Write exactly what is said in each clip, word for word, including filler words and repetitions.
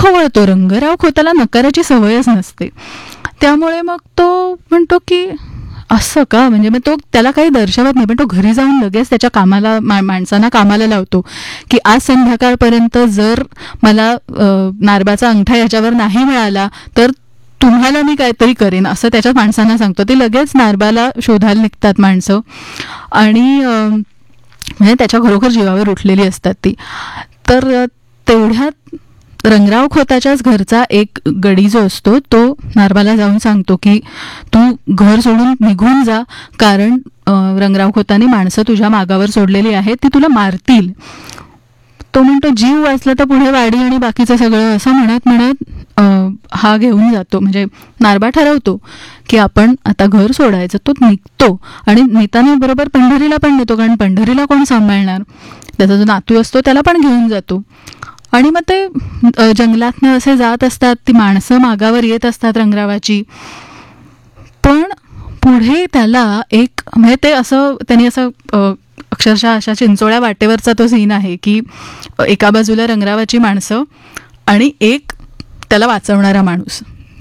खवळतो. रंगराव खोताला नकाराची सवयच नसते. त्यामुळे मग तो म्हणतो की असं का, म्हणजे मग तो त्याला काही दर्शवत नाही, पण तो घरी जाऊन लगेच त्याच्या कामाला मा माणसांना कामाला लावतो की आज संध्याकाळपर्यंत जर मला नारबाचा अंगठा याच्यावर नाही मिळाला तर तुम्हाला मी काहीतरी करेन, असं त्याच्या माणसांना सांगतो. ते लगेच नारबाला शोधायला निघतात माणसं आणि म्हणजे त्याच्या खरोखर जीवावर उठलेली असतात ती. तर तेवढ्यात रंगराव खोताच्याच घरचा एक गडी जो असतो तो नारबाला जाऊन सांगतो की तू घर सोडून निघून जा, कारण रंगराव खोताने माणसं तुझ्या मागावर सोडलेली आहेत, ती तुला मारतील. तो म्हणतो जीव वाचला तर पुढे वाडी आणि बाकीचं सगळं, असं म्हणत म्हणत हा घेऊन जातो. म्हणजे नारबा ठरवतो की आपण आता घर सोडायचं. तो निघतो आणि नेताना बरोबर पंढरीला पण नेतो, कारण पंढरीला कोण सांभाळणार, त्याचा जो नातू असतो त्याला पण घेऊन जातो. आणि मग ते जंगलातनं असे जात असतात, ती माणसं मागावर येत असतात रंगरावाची. पण पुढे त्याला एक म्हणजे ते असं त्यांनी असं अक्षरशः अशा चिंचोळ्या वाटेवरचा तो सीन आहे की एका बाजूला रंगरावाची माणसं आणि एक त्याला वाचवणारा माणूस.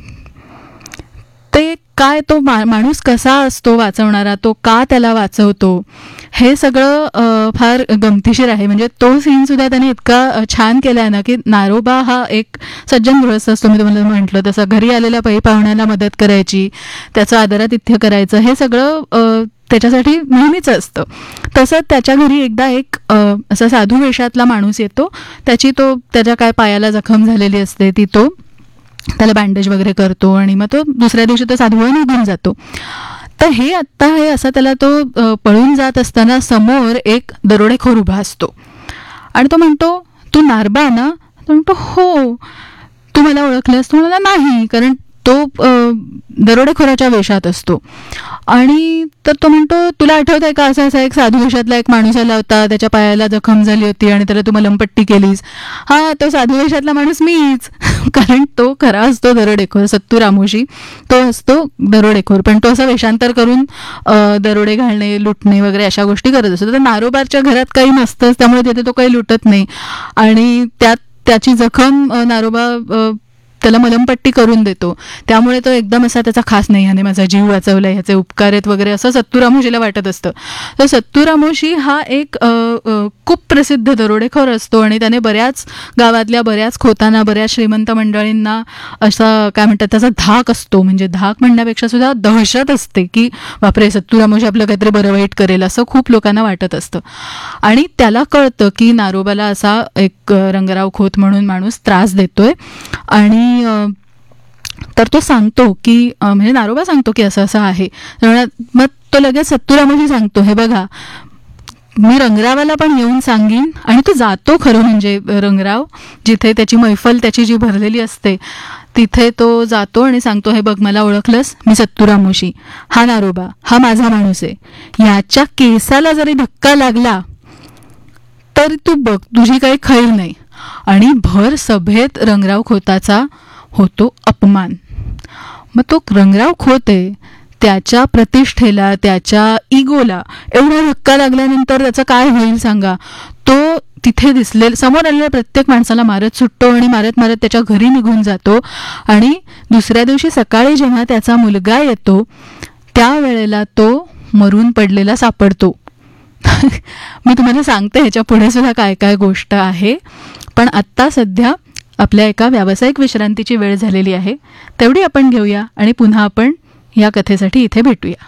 ते काय तो मा माणूस कसा असतो वाचवणारा, तो का त्याला वाचवतो, हे सगळं फार गमतीशीर आहे. म्हणजे तो सीन सुद्धा त्याने इतका छान केला आहे ना की नारोबा हा एक सज्जन गृहस्थ असतो, मी तुम्हाला म्हटलं तसं. घरी आलेल्या पै पाहुण्याला मदत करायची, त्याचं आदरातिथ्य करायचं, हे सगळं त्याच्यासाठी नेहमीच असतं. तसंच त्याच्या घरी एकदा एक असा साधू वेशातला माणूस येतो. त्याची तो त्याच्या काय पायाला जखम झालेली असते, ती तो त्याला बँडेज वगैरे करतो आणि मग तो दुसऱ्या दिवशी तो साधू निघून जातो. तर हे आत्ता हे असं त्याला तो पळून जात असताना समोर एक दरोडेखोर उभा असतो आणि तो म्हणतो तू नारबा ना? तो म्हणतो हो. तू मला ओळखलंस? तो म्हणाला नाही, कारण तो दरोडेखोराच्या वेशात असतो. आणि तर तो म्हणतो तुला आठवत आहे का असा असा एक साधू वेशातला एक माणूस आला होता, त्याच्या पायाला जखम झाली होती आणि त्याला तू मलमपट्टी केलीस? हा, तो साधू वेशातला माणूस मीच. कारण तो खरा असतो दरोडेखोर, सत्तू रामोशी तो असतो दरोडेखोर, पण तो असं वेषांतर करून दरोडे घालणे, लुटणे वगैरे अशा गोष्टी करत असतो. तर नारोबाच्या घरात काही नसतंच, त्यामुळे तिथे तो काही लुटत नाही. आणि त्यात त्याची जखम नारोबा त्याला मलमपट्टी करून देतो. त्यामुळे तो एकदम असा त्याचा खास नाही, ह्याने माझा जीव वाचवला, ह्याचे उपकार आहेत वगैरे, असं सत्तू रामोशीला वाटत असतं. तर सत्तू रामोशी हा एक खूप प्रसिद्ध दरोडेखोर असतो आणि त्याने बऱ्याच गावातल्या बऱ्याच खोतांना, बऱ्याच श्रीमंत मंडळींना असा काय म्हणतात त्याचा धाक असतो. म्हणजे धाक म्हणण्यापेक्षा सुद्धा दहशत असते की बापरे सत्तू रामोशी आपलं काहीतरी बरं वाईट करेल, असं खूप लोकांना वाटत असतं. आणि त्याला कळतं की नारोबाला असा एक रंगराव खोत म्हणून माणूस त्रास देतोय. आणि तर तो सांगतो की म्हणजे नारोबा सांगतो की असं असं आहे. मग तो लगेच सत्तू रामोशी सांगतो हे बघा मी रंगरावाला पण येऊन सांगीन. आणि तो जातो खरं म्हणजे रंगराव जिथे त्याची मैफल त्याची जी भरलेली असते तिथे तो जातो आणि सांगतो हे बघ मला ओळखलंस, मी सत्तू रामोशी, हा नारोबा, हा माझा माणूस आहे, याच्या केसाला जरी धक्का लागला तर तू बघ तुझी काही खैर नाही. आणि भर सभेत रंगराव खोताचा होतो अपमान. मग तो रंगराव खोत आहे, त्याच्या प्रतिष्ठेला, त्याच्या इगोला एवढा धक्का लागल्यानंतर त्याचं काय होईल सांगा. तो तिथे दिसले समोर आलेल्या प्रत्येक माणसाला मारत सुटतो आणि मारत मारत त्याच्या घरी निघून जातो. आणि दुसऱ्या दिवशी सकाळी जेव्हा त्याचा मुलगा येतो त्यावेळेला तो मरून पडलेला सापडतो. मी तुम्हाला सांगते ह्याच्या पुढे सुद्धा काय काय गोष्ट आहे, पण आत्ता सध्या आपल्या एका व्यावसायिक विश्रांतीची वेळ झालेली आहे, तेवढी आपण घेऊया आणि पुन्हा आपण या कथेसाठी इथे भेटूया.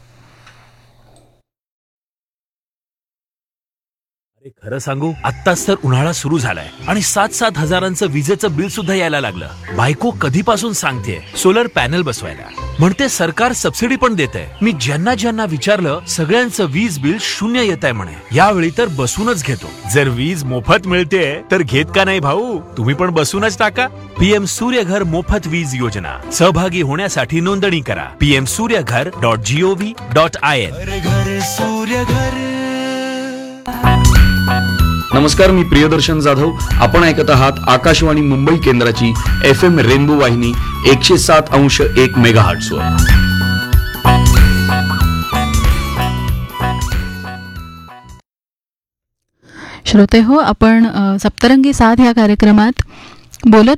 अरे खरं सांगू, आत्ताच तर उन्हाळा सुरू झालाय आणि सात सात हजारांचं विजेचं बिल सुद्धा यायला लागलं. बायको कधीपासून सांगतेय सोलर पॅनल बसवायला, म्हणते सरकार सबसिडी पण देतंय. मी ज्यांना ज्यांना विचारलं सगळ्यांचं वीज बिल शून्य येत आहे म्हणे. यावेळी तर बसूनच घेतो. जर वीज मोफत मिळते तर घेत का नाही भाऊ? तुम्ही पण बसूनच टाका. पीएम सूर्यघर मोफत वीज योजना, सहभागी होण्यासाठी नोंदणी करा PM Surya Ghar dot G O V dot I N. नमस्कार, मी प्रियदर्शन जाधव. आपण ऐकत आहात आकाशवाणी मुंबई केंद्राची एफ एम रेनबो वाहिनी एकशे सात अंश एक मेगा हर्ट्झवर. श्रोते हो, आपण सप्तरंगी साथ या कार्यक्रमात बोलत